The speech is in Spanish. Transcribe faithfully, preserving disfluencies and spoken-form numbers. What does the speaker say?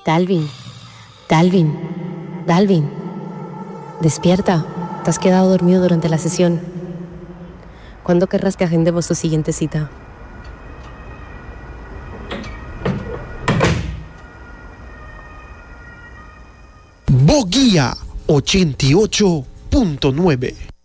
Dalvin, Dalvin, Dalvin, despierta. Te has quedado dormido durante la sesión. ¿Cuándo querrás que agendemos tu siguiente cita? Boguía ochenta y ocho punto nueve.